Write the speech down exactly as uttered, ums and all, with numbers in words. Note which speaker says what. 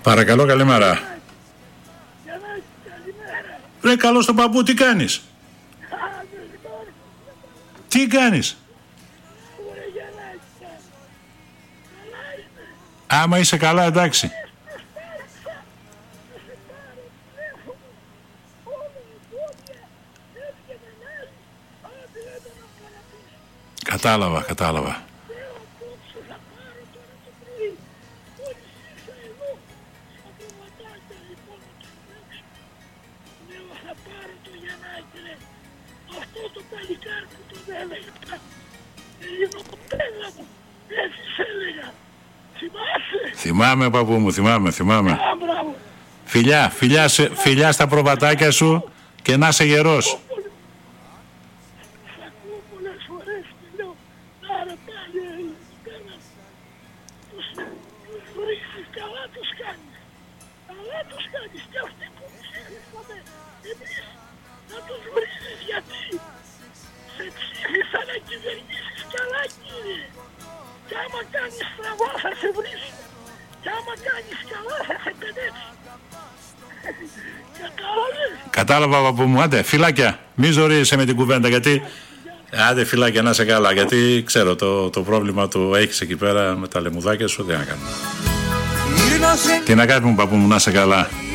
Speaker 1: Παρακαλώ, καλημέρα. Ρε καλώς τον παππού, τι κάνεις? Τι κάνεις? Άμα είσαι καλά, εντάξει. Κατάλαβα, κατάλαβα. Θυμάμαι, παππού μου, θυμάμαι, θυμάμαι. Φιλιά, φιλιά, σε, φιλιά στα προβατάκια σου και να είσαι γερός. Κατάλαβα, παππού μου. Άντε, φυλάκια. Μη ζωρίζεσαι με την κουβέντα, γιατί... Άντε, φυλάκια, να είσαι καλά, γιατί ξέρω το, το πρόβλημα του έχεις εκεί πέρα με τα λεμουδάκια σου. Τι να κάνουμε. Τι να κάνουμε, παππού μου, να είσαι καλά.